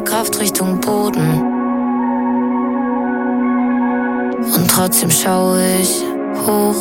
Schwerkraft Richtung Boden. Und trotzdem schaue ich hoch.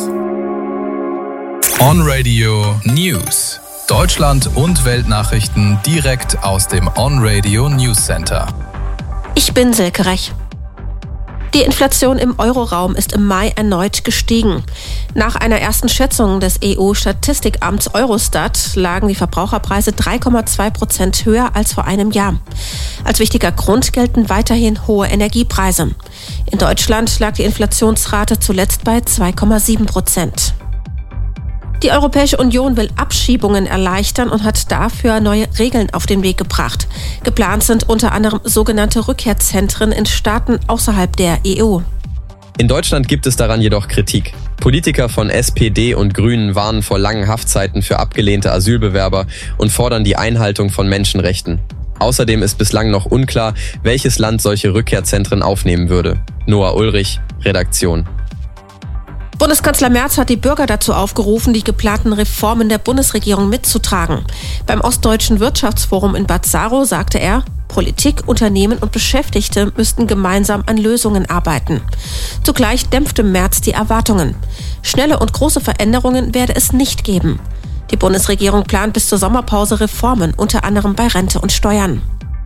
On Radio News. Deutschland und Weltnachrichten direkt aus dem On Radio News Center. Ich bin Silke Rech. Die Inflation im Euroraum ist im Mai erneut gestiegen. Nach einer ersten Schätzung des EU-Statistikamts Eurostat lagen die Verbraucherpreise 3,2% höher als vor einem Jahr. Als wichtiger Grund gelten weiterhin hohe Energiepreise. In Deutschland lag die Inflationsrate zuletzt bei 2,7%. Die Europäische Union will Abschiebungen erleichtern und hat dafür neue Regeln auf den Weg gebracht. Geplant sind unter anderem sogenannte Rückkehrzentren in Staaten außerhalb der EU. In Deutschland gibt es daran jedoch Kritik. Politiker von SPD und Grünen warnen vor langen Haftzeiten für abgelehnte Asylbewerber und fordern die Einhaltung von Menschenrechten. Außerdem ist bislang noch unklar, welches Land solche Rückkehrzentren aufnehmen würde. Noah Ulrich, Redaktion. Bundeskanzler Merz hat die Bürger dazu aufgerufen, die geplanten Reformen der Bundesregierung mitzutragen. Beim Ostdeutschen Wirtschaftsforum in Bad Saro sagte er, Politik, Unternehmen und Beschäftigte müssten gemeinsam an Lösungen arbeiten. Zugleich dämpfte Merz die Erwartungen. Schnelle und große Veränderungen werde es nicht geben. Die Bundesregierung plant bis zur Sommerpause Reformen, unter anderem bei Rente und Steuern.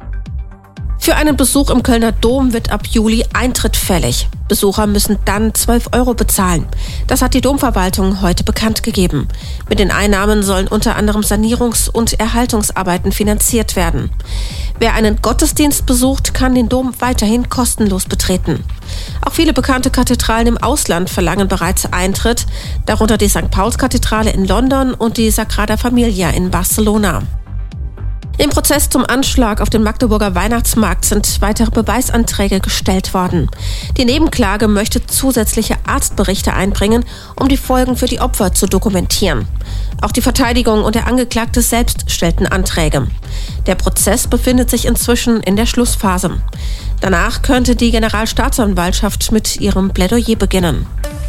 Für einen Besuch im Kölner Dom wird ab Juli Eintritt fällig. Besucher müssen dann 12 € bezahlen. Das hat die Domverwaltung heute bekannt gegeben. Mit den Einnahmen sollen unter anderem Sanierungs- und Erhaltungsarbeiten finanziert werden. Wer einen Gottesdienst besucht, kann den Dom weiterhin kostenlos betreten. Auch viele bekannte Kathedralen im Ausland verlangen bereits Eintritt, darunter die St. Paulskathedrale in London und die Sagrada Familia in Barcelona. Im Prozess zum Anschlag auf den Magdeburger Weihnachtsmarkt sind weitere Beweisanträge gestellt worden. Die Nebenklage möchte zusätzliche Arztberichte einbringen, um die Folgen für die Opfer zu dokumentieren. Auch die Verteidigung und der Angeklagte selbst stellten Anträge. Der Prozess befindet sich inzwischen in der Schlussphase. Danach könnte die Generalstaatsanwaltschaft mit ihrem Plädoyer beginnen.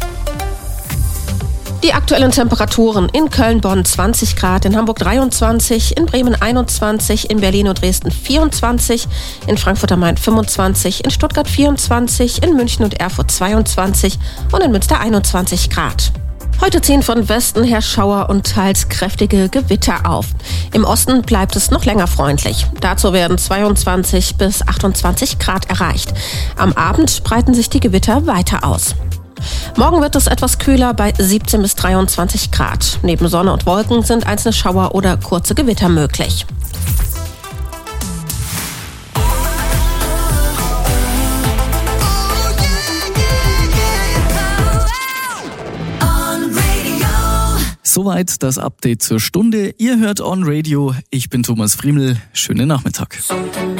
Die aktuellen Temperaturen: in Köln, Bonn 20 Grad, in Hamburg 23, in Bremen 21, in Berlin und Dresden 24, in Frankfurt am Main 25, in Stuttgart 24, in München und Erfurt 22 und in Münster 21 Grad. Heute ziehen von Westen her Schauer und teils kräftige Gewitter auf. Im Osten bleibt es noch länger freundlich. Dazu werden 22 bis 28 Grad erreicht. Am Abend breiten sich die Gewitter weiter aus. Morgen wird es etwas kühler bei 17 bis 23 Grad. Neben Sonne und Wolken sind einzelne Schauer oder kurze Gewitter möglich. Soweit das Update zur Stunde. Ihr hört On Radio. Ich bin Thomas Friemel. Schönen Nachmittag.